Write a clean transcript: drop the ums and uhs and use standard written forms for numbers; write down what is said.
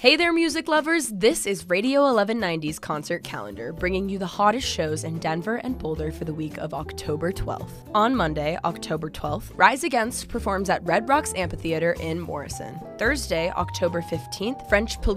Hey there, music lovers! This is Radio 1190's concert calendar, bringing you the hottest shows in Denver and Boulder for the week of October 12th. On Monday, October 12th, Rise Against performs at Red Rocks Amphitheater in Morrison. Thursday, October 15th, French